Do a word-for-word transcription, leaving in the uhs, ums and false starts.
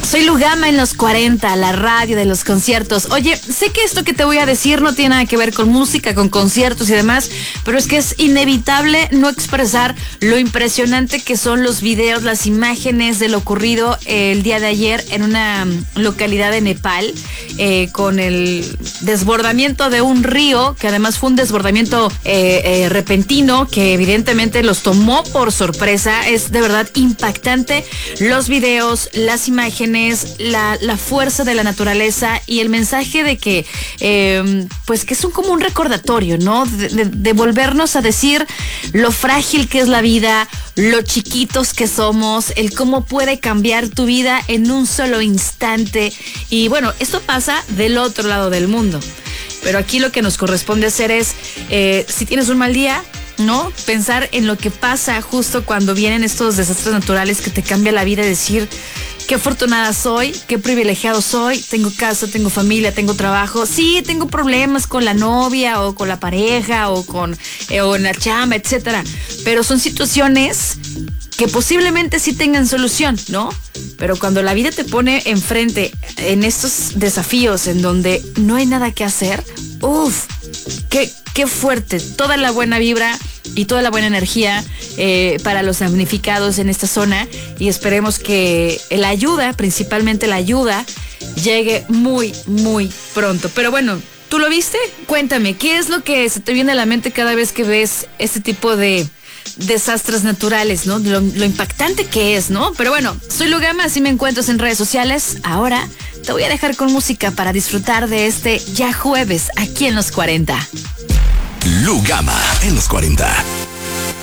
Soy Lugama en los cuarenta, la radio de los conciertos. Oye, sé que esto que te voy a decir no tiene nada que ver con música, con conciertos y demás, pero es que es inevitable no expresar lo impresionante que son los videos, las imágenes de lo ocurrido el día de ayer en una localidad de Nepal, eh, con el desbordamiento de un río, que además fue un desbordamiento eh, eh, repentino, que evidentemente los tomó por sorpresa. Es de verdad impactante los videos, las imágenes, La, la fuerza de la naturaleza y el mensaje de que eh, pues que es un, como un recordatorio, ¿no? De, de, de volvernos a decir lo frágil que es la vida, lo chiquitos que somos, el cómo puede cambiar tu vida en un solo instante. Y bueno, esto pasa del otro lado del mundo, pero aquí lo que nos corresponde hacer es, eh, si tienes un mal día, ¿no? Pensar en lo que pasa justo cuando vienen estos desastres naturales que te cambia la vida y decir: qué afortunada soy, qué privilegiado soy, tengo casa, tengo familia, tengo trabajo. Sí, tengo problemas con la novia o con la pareja o con eh, o en la chamba, etcétera. Pero son situaciones que posiblemente sí tengan solución, ¿no? Pero cuando la vida te pone enfrente en estos desafíos en donde no hay nada que hacer, uff, qué, qué fuerte. Toda la buena vibra y toda la buena energía eh, para los damnificados en esta zona, y esperemos que la ayuda, principalmente la ayuda, llegue muy, muy pronto. Pero bueno, ¿tú lo viste? Cuéntame, ¿qué es lo que se te viene a la mente cada vez que ves este tipo de desastres naturales, ¿no? Lo, lo impactante que es, ¿no? Pero bueno, soy Lugama, así me encuentras en redes sociales. Ahora te voy a dejar con música para disfrutar de este ya jueves aquí en los cuarenta. Lugama en los cuarenta.